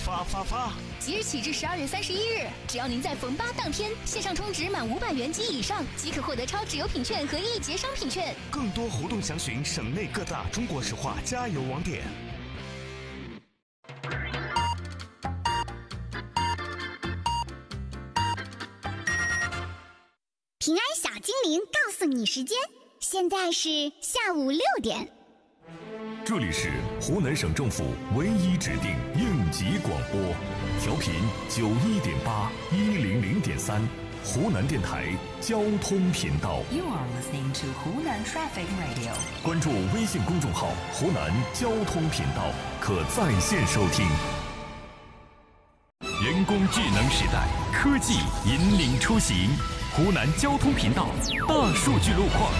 发！ 即日起至12月31日，只要您在逢8当天线上充值满500元及以上，即可获得超值优品券和1节商品券。 更多活动详询省内各大中国石化加油网点。 平安小精灵告诉你时间，现在是下午6点。 这里是湖南省政府唯一指定应急广播，调频91.8、100.3，湖南电台交通频道。 You are listening to 湖南 Traffic Radio。 关注微信公众号“湖南交通频道”，可在线收听。人工智能时代，科技引领出行。湖南交通频道大数据路况。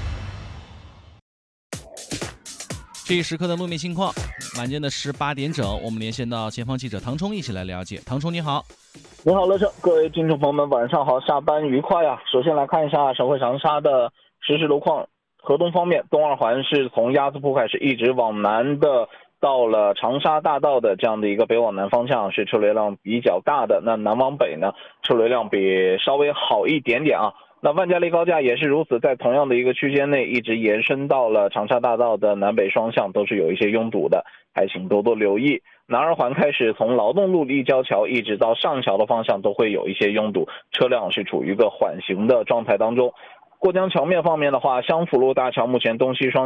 这一时刻的路面情况，晚间的18点整，我们连线到前方记者唐冲，一起来了解。唐冲你好。 你好，乐成，各位听众朋友们，晚上好，下班愉快呀！首先来看一下省会长沙的实时路况。河东方面，东二环是从鸭子铺开始一直往南的，到了长沙大道的这样的一个北往南方向是车流量比较大的，那南往北呢，车流量比稍微好一点点啊。那万家类高架也是如此，在同样的一个区间内一直延伸到了长沙大道的南北双向都是有一些拥堵的，还请多多留意。南二环开始从劳动路立交桥一直到上桥的方向都会有一些拥堵，车辆是处于一个缓行的状态当中。过江桥面方面的话，湘府路大桥目前东西双